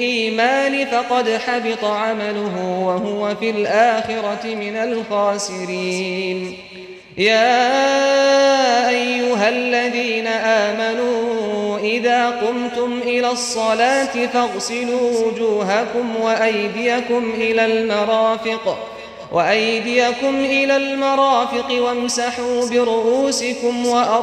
الإيمان فقد حبط عمله وهو في الآخرة من الخاسرين. يا أيها الذين آمنوا إذا قمتم إلى الصلاة فاغسلوا وجوهكم وأيديكم إلى المرافق وامسحوا برؤوسكم